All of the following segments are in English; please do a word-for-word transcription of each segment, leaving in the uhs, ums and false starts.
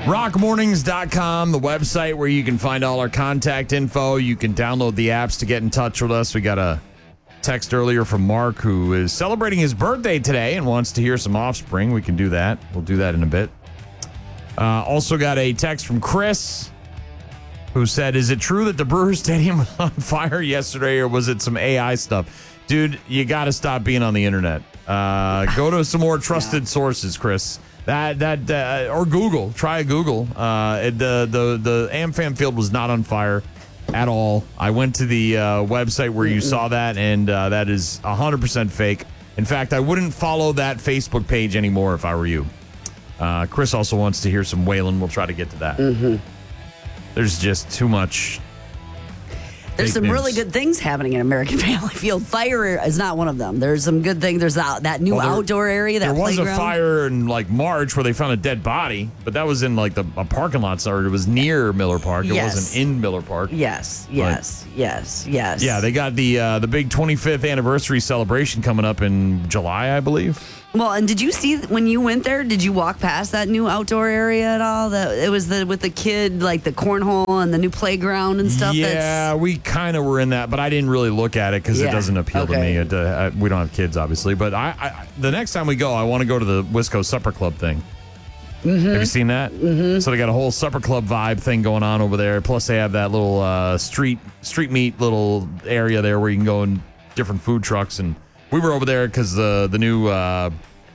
rock mornings dot com, the website where you can find all our contact info. You can download the apps to get in touch with us. We got a text earlier from Mark, who is celebrating his birthday today and wants to hear some Offspring. We can do that. We'll do that in a bit. Uh, also got a text from Chris, who said, is it true that the Brewers Stadium was on fire yesterday, or was it some A I stuff? Dude, you got to stop being on the internet. Uh, go to some more trusted yeah. sources, Chris. That that uh, or Google. Try Google. Uh, it, the the the AmFam Field was not on fire at all. I went to the uh, website where you saw that, and uh, that is one hundred percent fake. In fact, I wouldn't follow that Facebook page anymore if I were you. Uh, Chris also wants to hear some Waylon. We'll try to get to that. Mm-hmm. There's just too much. There's some news. really good things happening in American Family Field. Fire is not one of them. There's some good things. There's that, that new well, there, outdoor area, that There was playground. a fire in like March where they found a dead body, but that was in like the a parking lot. Or it was near Miller Park. It yes. wasn't in Miller Park. Yes, yes, but, yes, yes. Yeah, they got the uh, the big twenty-fifth anniversary celebration coming up in July, I believe. Well, and did you see when you went there? Did you walk past that new outdoor area at all? That it was the with the kid, like the cornhole and the new playground and stuff. Yeah, that's... we kind of were in that, but I didn't really look at it because yeah. it doesn't appeal okay. to me. It, uh, I, we don't have kids, obviously, but I, I the next time we go, I want to go to the Wisco Supper Club thing. Mm-hmm. Have you seen that? Mm-hmm. So they got a whole supper club vibe thing going on over there. Plus, they have that little uh, street street meat little area there where you can go in different food trucks. And we were over there because the the new uh,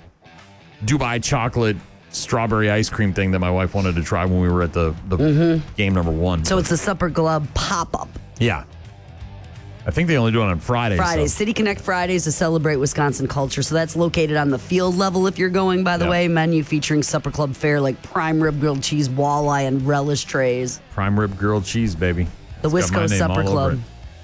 Dubai chocolate strawberry ice cream thing that my wife wanted to try when we were at the, the mm-hmm. game number one. So it's the Supper Club pop-up. Yeah. I think they only do it on Fridays. Fridays. So. City Connect Fridays to celebrate Wisconsin culture. So that's located on the field level if you're going, by the yeah. way. Menu featuring Supper Club fare like prime rib grilled cheese, walleye, and relish trays. Prime rib grilled cheese, baby. The It's Wisco Supper Club.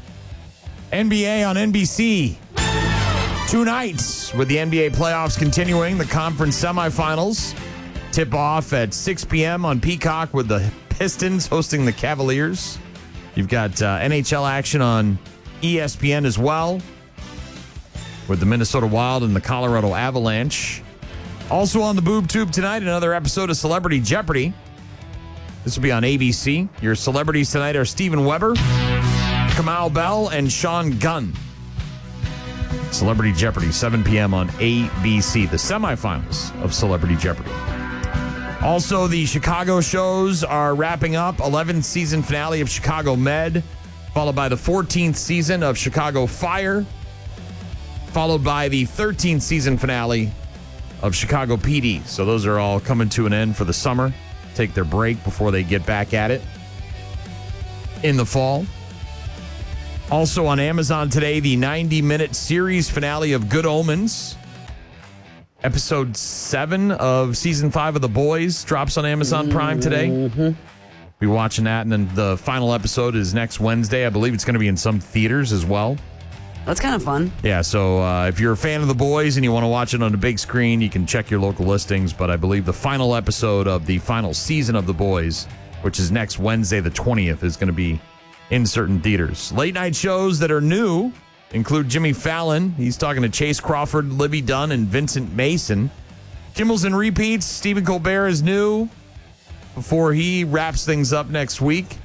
N B A on N B C. Two nights with the N B A playoffs continuing. The conference semifinals tip off at six p.m. on Peacock with the Pistons hosting the Cavaliers. You've got uh, N H L action on E S P N as well with the Minnesota Wild and the Colorado Avalanche. Also on the Boob Tube tonight, another episode of Celebrity Jeopardy. This will be on A B C. Your celebrities tonight are Steven Weber, Kamau Bell, and Sean Gunn. Celebrity Jeopardy, seven p.m. on A B C, the semifinals of Celebrity Jeopardy. Also, the Chicago shows are wrapping up. eleventh season finale of Chicago Med, followed by the fourteenth season of Chicago Fire, followed by the thirteenth season finale of Chicago P D. So those are all coming to an end for the summer. Take their break before they get back at it in the fall. Also on Amazon today, the ninety-minute series finale of Good Omens. Episode seven of season five of The Boys drops on Amazon Prime today. Mm-hmm. Be watching that, and then the final episode is next Wednesday. I believe it's going to be in some theaters as well. That's kind of fun. Yeah, so uh, if you're a fan of The Boys and you want to watch it on a big screen, you can check your local listings. But I believe the final episode of the final season of The Boys, which is next Wednesday the twentieth, is going to be in certain theaters. Late night shows that are new include Jimmy Fallon. He's talking to Chase Crawford, Libby Dunn, and Vincent Mason. Kimmel's and Repeats. Stephen Colbert is new before he wraps things up next week.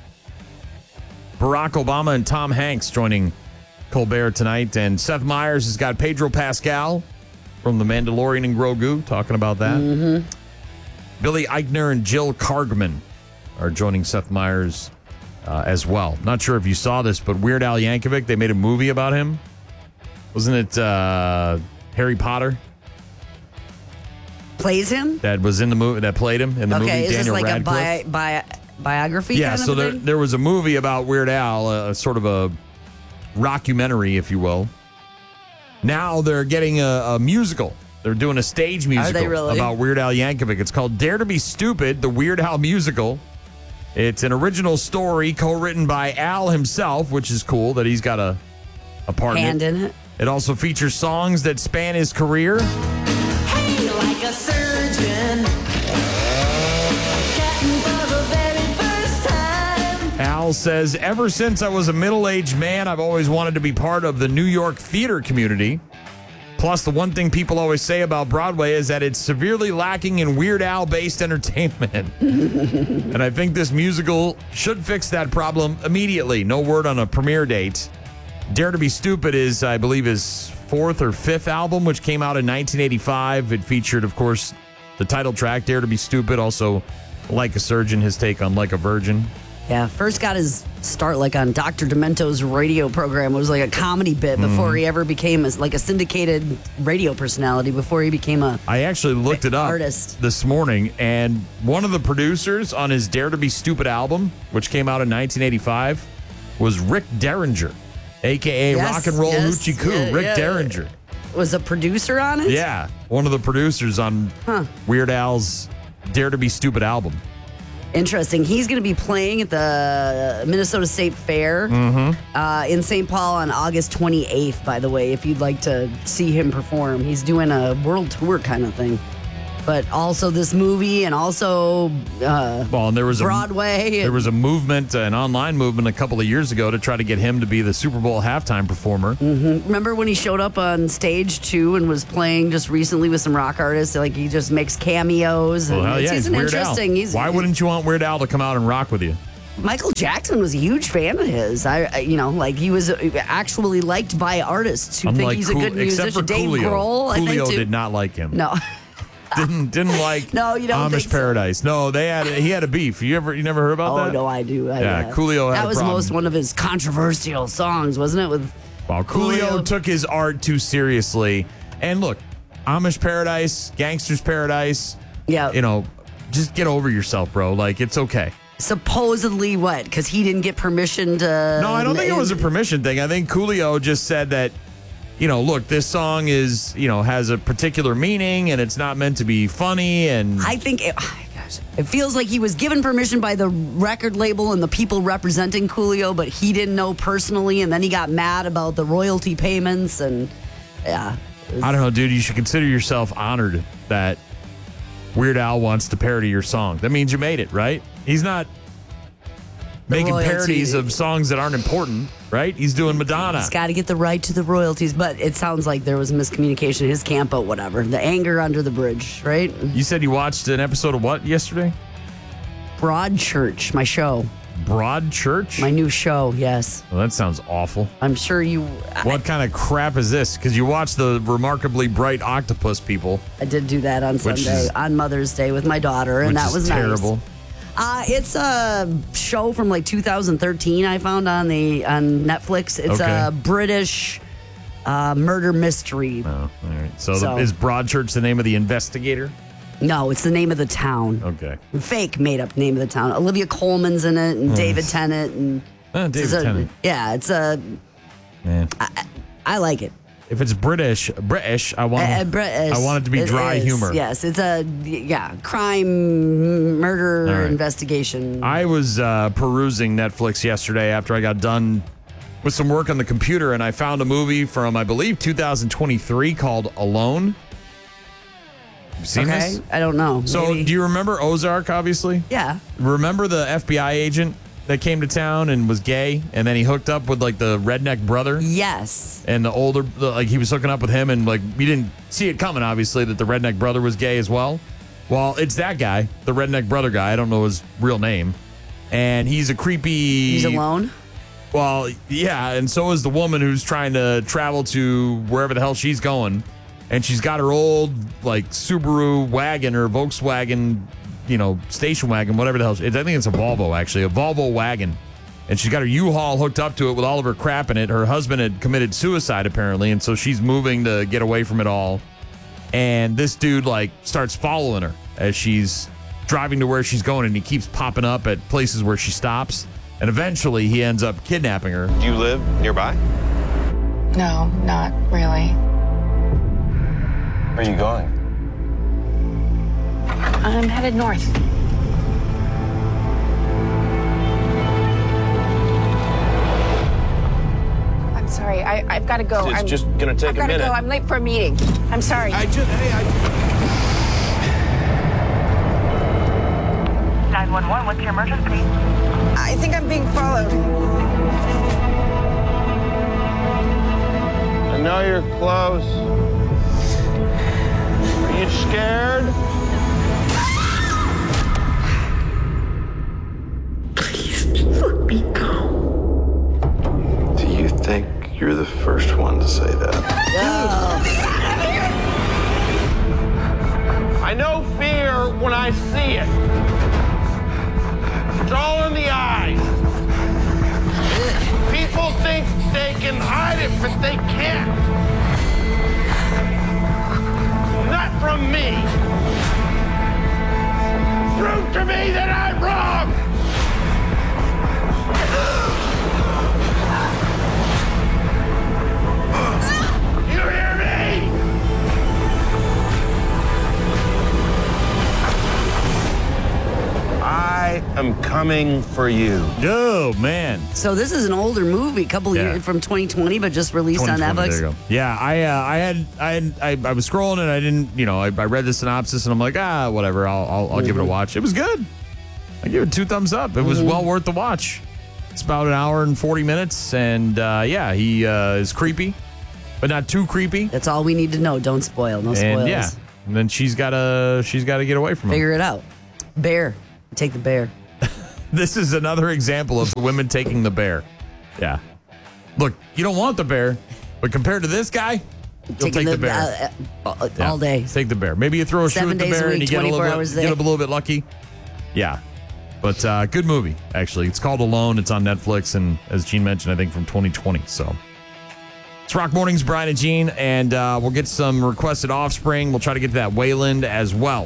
Barack Obama and Tom Hanks joining Colbert tonight. And Seth Meyers has got Pedro Pascal from The Mandalorian and Grogu talking about that. Mm-hmm. Billy Eichner and Jill Kargman are joining Seth Meyers Uh, as well. Not sure if you saw this, but Weird Al Yankovic, they made a movie about him. Wasn't it uh, Harry Potter? Plays him? That was in the movie, that played him in the okay, movie, is Daniel this like Radcliffe. a bi- bi- biography yeah, kind of so there, thing? there was a movie about Weird Al, uh, sort of a rockumentary, if you will. Now they're getting a, a musical. They're doing a stage musical they really? about Weird Al Yankovic. It's called Dare to Be Stupid, the Weird Al Musical. It's an original story co-written by Al himself, which is cool that he's got a, a part Hand in it. in it. It also features songs that span his career. Hey, like a surgeon. Cutting for the very first time. Al says, ever since I was a middle-aged man, I've always wanted to be part of the New York theater community. Plus, the one thing people always say about Broadway is that it's severely lacking in Weird Al-based entertainment. And I think this musical should fix that problem immediately. No word on a premiere date. Dare to Be Stupid is, I believe, his fourth or fifth album, which came out in nineteen eighty-five. It featured, of course, the title track, Dare to Be Stupid. Also, Like a Surgeon, his take on Like a Virgin. Yeah, first got his start like on Doctor Demento's radio program. It was like a comedy bit before mm. he ever became a, like a syndicated radio personality, before he became a I actually looked it up artist. this morning, and one of the producers on his Dare to Be Stupid album, which came out in nineteen eighty-five, was Rick Derringer, a k a. Yes, Rock and Roll yes, Hoochie Coo. yeah, Rick yeah. Derringer. Was a producer on it? Yeah, one of the producers on Huh. Weird Al's Dare to Be Stupid album. Interesting. He's going to be playing at the Minnesota State Fair Mm-hmm. uh, in Saint Paul on August twenty-eighth, by the way, if you'd like to see him perform. He's doing a world tour kind of thing. But also this movie, and also uh, Well, and there was Broadway. A, there was a movement, an online movement a couple of years ago to try to get him to be the Super Bowl halftime performer. Mm-hmm. Remember when he showed up on stage too and was playing just recently with some rock artists? Like he just makes cameos. And Well, hell it's, yeah, he's he's an Weird Al. interesting. He's, Why wouldn't you want Weird Al to come out and rock with you? Michael Jackson was a huge fan of his. I, I you know, like he was actually liked by artists who think Unlike he's a Cool- good except musician. for Dave Coolio. Grohl, I think Coolio too. did not like him. No. didn't didn't like No, you don't Amish think so. Paradise. No, they had he had a beef. You ever you never heard about Oh that? no, I do. I, Yeah, Coolio had That a was problem. most one of his controversial songs, wasn't it? With Well, Coolio, Coolio. took his art too seriously. And look, Amish Paradise, Gangster's Paradise. Yeah. You know, just get over yourself, bro. Like it's okay. supposedly what? Because he didn't get permission to. No, I don't think it was a permission thing. I think Coolio just said that, you know, look, this song is, you know, has a particular meaning and it's not meant to be funny. And I think it, oh my gosh, it feels like he was given permission by the record label and the people representing Coolio, but he didn't know personally, and then he got mad about the royalty payments, and yeah. it was- I don't know, dude. You should consider yourself honored that Weird Al wants to parody your song. That means you made it, right? He's not making royalty. parodies of songs that aren't important, right? He's doing Madonna. He's got to get the right to the royalties, but it sounds like there was miscommunication in his camp, but whatever. The anger under the bridge, right? You said you watched an episode of what yesterday? Broadchurch, my show, Broadchurch? my new show. Yes, Well, that sounds awful. I'm sure you. I, What kind of crap is this? Because you watched the Remarkably Bright Octopus People, I did do that on Which Sunday is- on Mother's Day with my daughter, and which that is was terrible. nice. Uh, it's a show from like two thousand thirteen. I found on the on Netflix. It's Okay. a British uh, murder mystery. Oh, all right. So, So- The, is Broadchurch the name of the investigator? No, it's the name of the town. Okay. Fake made up name of the town. Olivia Colman's in it, and David Tennant, and Oh, David it's a- Tennant. Yeah, it's a. Man. I like it. If it's British, British, I want, Uh, British. I want it to be dry is, humor. Yes, it's a yeah crime murder All right. investigation. I was uh, perusing Netflix yesterday after I got done with some work on the computer, and I found a movie from, I believe, two thousand twenty-three called Alone. You seen okay, this? I don't know. So, Maybe. do you remember Ozark, obviously? Yeah. Remember the F B I agent that came to town and was gay, and then he hooked up with, like, the redneck brother? Yes. And the older, the, like, he was hooking up with him, and, like, we didn't see it coming, obviously, that the redneck brother was gay as well. Well, it's that guy, the redneck brother guy. I don't know his real name. And he's a creepy... He's alone. Well, yeah, and so is the woman who's trying to travel to wherever the hell she's going. And she's got her old, like, Subaru wagon or Volkswagen, you know, station wagon, whatever the hell. I think it's a Volvo, actually, a Volvo wagon. And she's got her U-Haul hooked up to it with all of her crap in it. Her husband had committed suicide, apparently, and so she's moving to get away from it all. And this dude, like, starts following her as she's driving to where she's going, and he keeps popping up at places where she stops. And eventually, he ends up kidnapping her. Do you live nearby? No, not really. Where are you going? I'm headed north. I'm sorry. I, I've got to go. It's I'm just gonna take I've a got to minute. go. I'm late for a meeting. I'm sorry. I just, hey, I... nine one one, what's your emergency? I think I'm being followed. I know you're close. You scared? Please, just let me go. Do you think you're the first one to say that? I know fear when I see it. It's all in the eyes. People think they can hide it, but they can't. Not from me. Prove to me that I'm wrong. You hear me? I am coming for you. Oh, man. So this is an older movie, a couple Yeah. of years from twenty twenty, but just released on twenty twenty, Netflix. there you go. Yeah, I, uh, I had, I had, I, I was scrolling and I didn't, you know, I, I read the synopsis and I'm like, ah, whatever. I'll, I'll, I'll give it a watch. It was good. I give it two thumbs up. It was well worth the watch. It's about an hour and forty minutes, and uh, yeah, he uh, is creepy, but not too creepy. That's all we need to know. Don't spoil. No spoils. And yeah, and then she's gotta, she's gotta get away from him. Figure it out. Bear. Take the bear. This is another example of women taking the bear. Yeah. Look, you don't want the bear, but compared to this guy, you'll Taking take the, bear. Uh, uh, Yeah. All day. Take the bear. Maybe you throw a Seven shoe at the days a bear and week, you get a twenty-four little hours a bit, day. get a little bit lucky. Yeah. But uh, good movie, actually. It's called Alone. It's on Netflix, and as Gene mentioned, I think from twenty twenty. So it's Rock Mornings, Brian and Gene, and uh, we'll get some requested offspring. We'll try to get to that Wayland as well.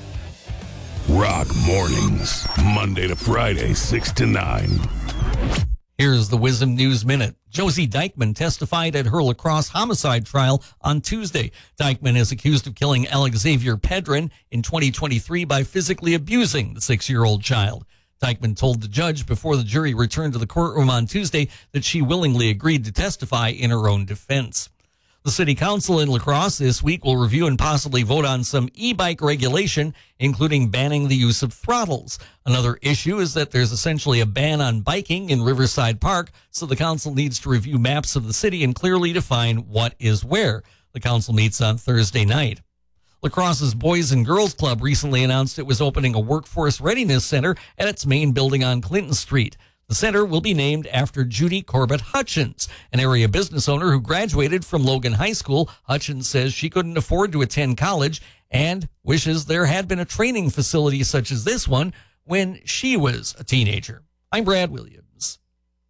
Rock Mornings, Monday to Friday, six to nine. Here's the Wisdom News Minute. Josie Dykman testified at her La Crosse homicide trial on Tuesday. Dykman is accused of killing Alex Xavier Pedrin in twenty twenty-three by physically abusing the six-year-old child. Dykman told the judge before the jury returned to the courtroom on Tuesday that she willingly agreed to testify in her own defense. The city council in La Crosse this week will review and possibly vote on some e-bike regulation, including banning the use of throttles. Another issue is that there's essentially a ban on biking in Riverside Park, so the council needs to review maps of the city and clearly define what is where. The council meets on Thursday night. La Crosse's Boys and Girls Club recently announced it was opening a workforce readiness center at its main building on Clinton Street. The center will be named after Judy Corbett Hutchins, an area business owner who graduated from Logan High School. Hutchins says she couldn't afford to attend college and wishes there had been a training facility such as this one when she was a teenager. I'm Brad Williams.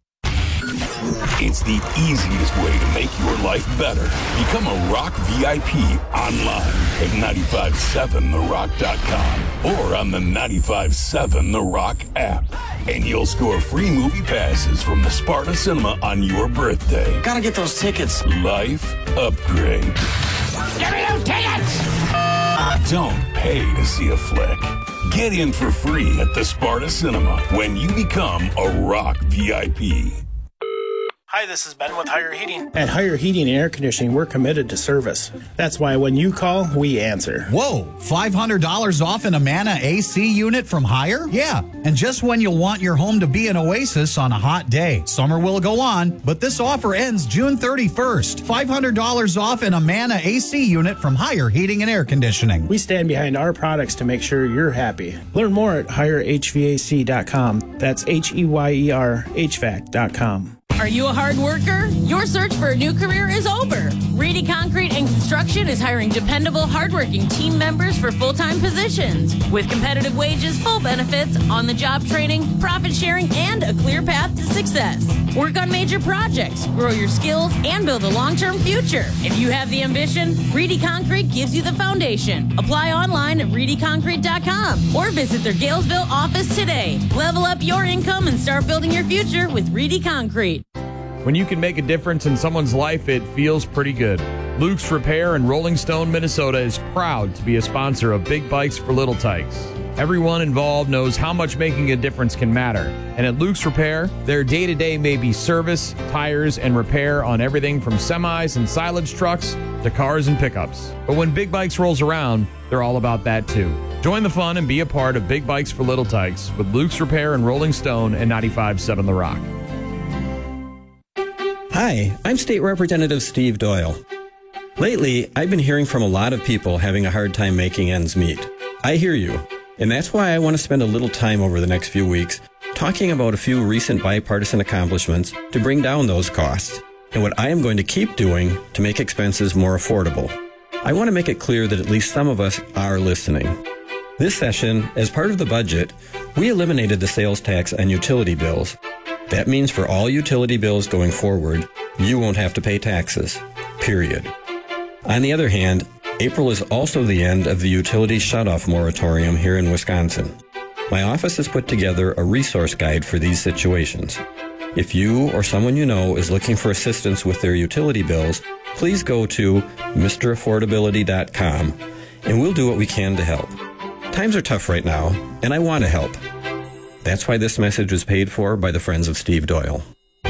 It's the easiest way to make your life better. Become a Rock V I P online at nine five seven the rock dot com or on the nine five seven The Rock app. And you'll score free movie passes from the Sparta Cinema on your birthday. Gotta get those tickets. Life upgrade. Give me those tickets! Don't pay to see a flick. Get in for free at the Sparta Cinema when you become a Rock V I P. Hi, this is Ben with Higher Heating. At Higher Heating and Air Conditioning, we're committed to service. That's why when you call, we answer. Whoa, five hundred dollars off an Amana A C unit from Higher? Yeah, and just when you'll want your home to be an oasis on a hot day. Summer will go on, but this offer ends June thirty-first. five hundred dollars off an Amana A C unit from Higher Heating and Air Conditioning. We stand behind our products to make sure you're happy. Learn more at higher h v a c dot com. That's H E Y E R H V A C dot com. Are you a hard worker? Your search for a new career is over. Reedy Concrete and Construction is hiring dependable, hardworking team members for full-time positions. With competitive wages, full benefits, on-the-job training, profit sharing, and a clear path to success. Work on major projects, grow your skills, and build a long-term future. If you have the ambition, Reedy Concrete gives you the foundation. Apply online at reedy concrete dot com or visit their Galesville office today. Level up your income and start building your future with Reedy Concrete. When you can make a difference in someone's life, it feels pretty good. Luke's Repair in Rolling Stone, Minnesota is proud to be a sponsor of Big Bikes for Little Tykes. Everyone involved knows how much making a difference can matter. And at Luke's Repair, their day-to-day may be service, tires, and repair on everything from semis and silage trucks to cars and pickups. But when Big Bikes rolls around, they're all about that too. Join the fun and be a part of Big Bikes for Little Tykes with Luke's Repair and Rolling Stone and ninety-five point seven The Rock. Hi, I'm State Representative Steve Doyle. Lately, I've been hearing from a lot of people having a hard time making ends meet. I hear you, and that's why I want to spend a little time over the next few weeks talking about a few recent bipartisan accomplishments to bring down those costs, and what I am going to keep doing to make expenses more affordable. I want to make it clear that at least some of us are listening. This session, as part of the budget, we eliminated the sales tax on utility bills. That means for all utility bills going forward, you won't have to pay taxes, period. On the other hand, April is also the end of the utility shutoff moratorium here in Wisconsin. My office has put together a resource guide for these situations. If you or someone you know is looking for assistance with their utility bills, please go to Mister Affordability dot com and we'll do what we can to help. Times are tough right now, and I want to help. That's why this message is paid for by the Friends of Steve Doyle.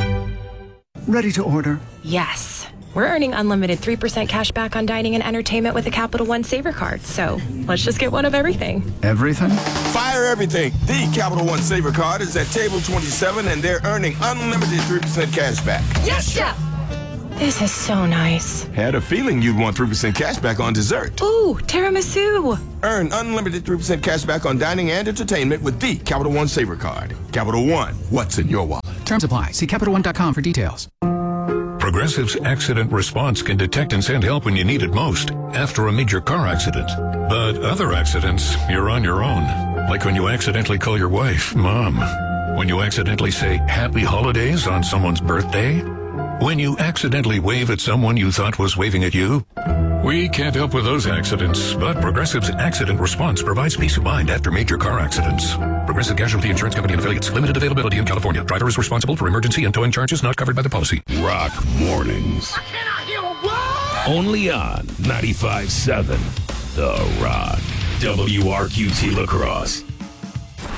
Ready to order? Yes. We're earning unlimited three percent cash back on dining and entertainment with the Capital One Saver card, so let's just get one of everything. Everything? Fire everything. The Capital One Saver card is at table twenty-seven, and they're earning unlimited three percent cash back. Yes, Chef! This is so nice. Had a feeling you'd want three percent cash back on dessert. Ooh, tiramisu. Earn unlimited three percent cash back on dining and entertainment with the Capital One Saver card. Capital One, what's in your wallet? Terms apply. See Capital One dot com for details. Progressive's Accident Response can detect and send help when you need it most, after a major car accident. But other accidents, you're on your own. Like when you accidentally call your wife Mom. When you accidentally say Happy Holidays on someone's birthday. When you accidentally wave at someone you thought was waving at you. We can't help with those accidents, but Progressive's Accident Response provides peace of mind after major car accidents. Progressive Casualty Insurance Company and affiliates. Limited availability in California. Driver is responsible for emergency and towing charges not covered by the policy. Rock Mornings. Only on ninety-five point seven The Rock. W R Q T La Crosse.